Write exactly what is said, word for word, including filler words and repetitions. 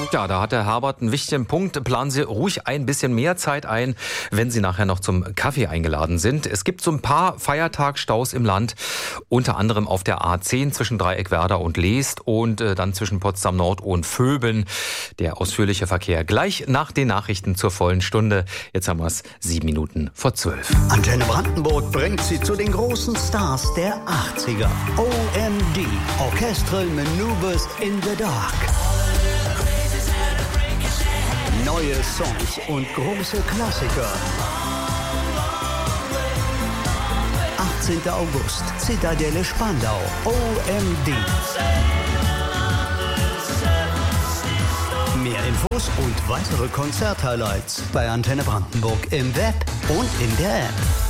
Ja, da hat der Herbert einen wichtigen Punkt. Planen Sie ruhig ein bisschen mehr Zeit ein, wenn Sie nachher noch zum Kaffee eingeladen sind. Es gibt so ein paar Feiertagsstaus im Land, unter anderem auf der A zehn zwischen Dreieckwerda und Leest und äh, dann zwischen Potsdam Nord und Vöbeln. Der ausführliche Verkehr gleich nach den Nachrichten zur vollen Stunde. Jetzt haben wir es sieben Minuten vor zwölf. Antenne Brandenburg bringt Sie zu den großen Stars der achtziger. O M D, Orchestral Maneuvers in the Dark. Neue Songs und große Klassiker. achtzehnter August, Zitadelle Spandau, O M D. Mehr Infos und weitere Konzerthighlights bei Antenne Brandenburg im Web und in der App.